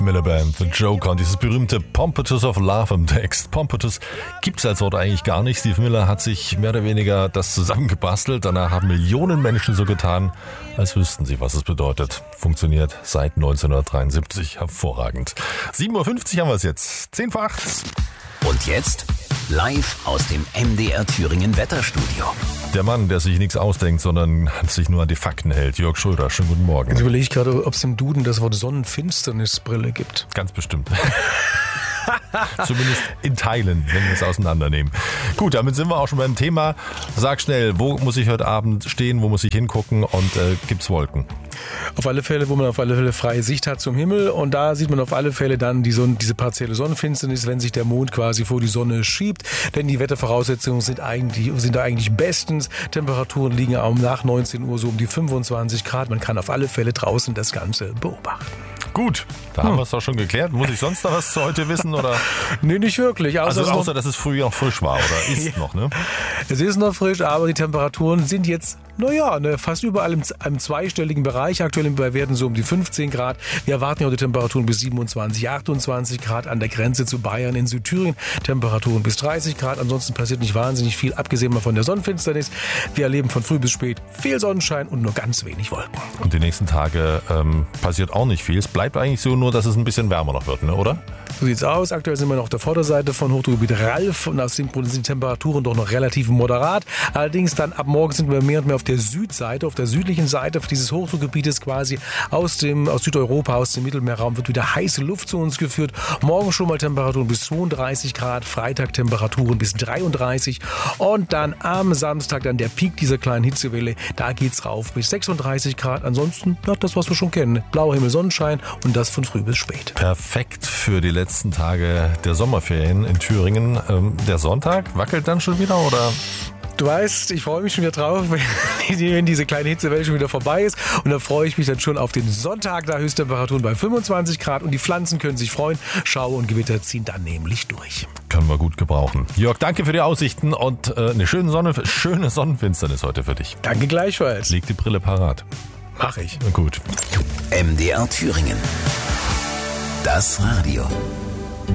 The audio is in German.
Miller Band, The Joker und dieses berühmte Pompetus of Love im Text. Pompetus gibt es als Wort eigentlich gar nicht. Steve Miller hat sich mehr oder weniger das zusammengebastelt. Danach haben Millionen Menschen so getan, als wüssten sie, was es bedeutet. Funktioniert seit 1973 hervorragend. 7.50 Uhr haben wir es jetzt. 10 vor 8. Und jetzt live aus dem MDR Thüringen Wetterstudio. Der Mann, der sich nichts ausdenkt, sondern sich nur an die Fakten hält. Jörg Schröder, schönen guten Morgen. Jetzt überlege ich gerade, ob es im Duden das Wort Sonnenfinsternisbrille gibt. Ganz bestimmt. Zumindest in Teilen, wenn wir es auseinandernehmen. Gut, damit sind wir auch schon beim Thema. Sag schnell, wo muss ich heute Abend stehen, wo muss ich hingucken und gibt's Wolken? Auf alle Fälle, wo man auf alle Fälle freie Sicht hat zum Himmel, und da sieht man auf alle Fälle dann diese partielle Sonnenfinsternis, wenn sich der Mond quasi vor die Sonne schiebt, denn die Wettervoraussetzungen sind da eigentlich bestens. Temperaturen liegen auch nach 19 Uhr so um die 25 Grad. Man kann auf alle Fälle draußen das Ganze beobachten. Gut, da haben wir es doch schon geklärt. Muss ich sonst noch was zu heute wissen? Oder? Nee, nicht wirklich. Außer dass es früher noch frisch war oder ist noch, ne? Es ist noch frisch, aber die Temperaturen sind jetzt, fast überall im zweistelligen Bereich. Aktuell bei Werten so um die 15 Grad. Wir erwarten heute Temperaturen bis 27, 28 Grad an der Grenze zu Bayern in Südthüringen. Temperaturen bis 30 Grad. Ansonsten passiert nicht wahnsinnig viel, abgesehen mal von der Sonnenfinsternis. Wir erleben von früh bis spät viel Sonnenschein und nur ganz wenig Wolken. Und die nächsten Tage passiert auch nicht viel. Es bleibt eigentlich so nur, dass es ein bisschen wärmer noch wird, ne, oder? So sieht's aus. Aktuell sind wir noch auf der Vorderseite von Hochdruckgebiet Ralf und aus dem Grund sind die Temperaturen doch noch relativ moderat. Allerdings dann ab morgen sind wir mehr und mehr auf der Südseite, auf der südlichen Seite dieses Hochdruckgebietes quasi aus Südeuropa, aus dem Mittelmeerraum wird wieder heiße Luft zu uns geführt. Morgen schon mal Temperaturen bis 32 Grad, Freitag Temperaturen bis 33 und dann am Samstag dann der Peak dieser kleinen Hitzewelle. Da geht's rauf bis 36 Grad. Ansonsten das, was wir schon kennen. Blauer Himmel, Sonnenschein und das von früh bis spät. Perfekt für die letzten Tage der Sommerferien in Thüringen. Der Sonntag wackelt dann schon wieder, oder? Du weißt, ich freue mich schon wieder drauf, wenn diese kleine Hitzewelle schon wieder vorbei ist. Und dann freue ich mich dann schon auf den Sonntag, da Höchsttemperaturen bei 25 Grad. Und die Pflanzen können sich freuen. Schauer und Gewitter ziehen dann nämlich durch. Können wir gut gebrauchen. Jörg, danke für die Aussichten und eine schöne Sonnenfinsternis heute für dich. Danke gleichfalls. Leg die Brille parat. Mach ich. Gut. MDR Thüringen. Das Radio.